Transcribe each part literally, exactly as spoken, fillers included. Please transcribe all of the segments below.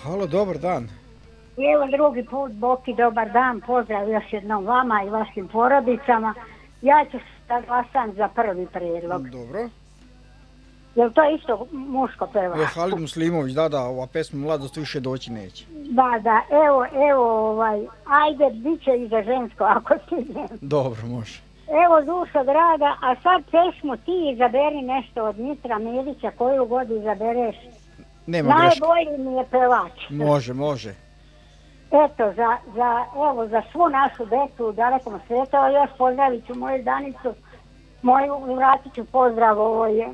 Halo, dobar dan. Evo drugi put, Boki, dobar dan, pozdrav još jednom vama i vašim porodicama. Ja ću da glasam za prvi prijedlog. Dobro. Jel to isto muško peva? Je Halid Muslimović, da, da, ova pesma Mladost više doći neće. Da, da, evo, evo, ovaj, ajde, bit će i za žensko ako stignem. Dobro, može. Evo duša draga, a sad pesmu ti izaberi nešto od Mitra Milića, koju god izabereš. Nema greške. Najbolji mi je pevač. Može, može. Eto, za, za, evo, za svu našu decu u dalekom svijetu, a još pozdravit ću moju Danicu, moju, vratit ću pozdrav ovoj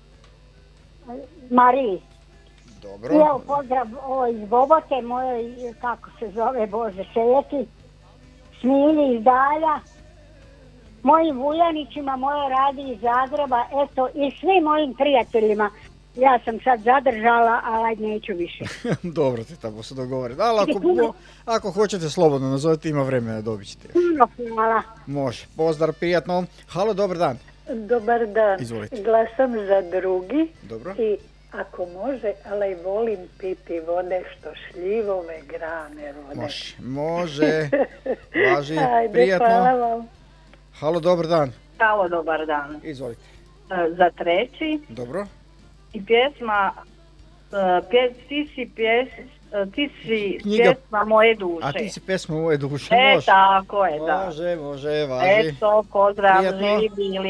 Mariji. Dobro. I evo pozdrav ovo iz Bobote, mojoj, kako se zove, Bože, Šejeti, Smilji iz Dalja, mojim Vuljanićima, mojoj Radi iz Zagreba, eto, i svim mojim prijateljima. Ja sam sad zadržala, ali neću više. Dobro, te tako se dogovori. Ali ako, ako hoćete slobodno nazovite, ima vremena, dobit ćete. Hvala. Može, pozdrav, prijatno. Halo, dobar dan. Dobar dan. Izvolite. Glasam za drugi. Dobro. I ako može, ali volim piti vode što šljivove grane rode. Može, može. Važi, Ajde, prijatno. hvala vam. Halo, dobar dan. Halo, dobar dan. Izvolite. Za treći Dobro. i pjesma pjes, ti si pjes, ti si Knjiga. pjesma moje duše. A ti si pesma moje duše, E, može. tako je, da. Može, može, važi. Eto, pozdrav, Prijatno. živi bili.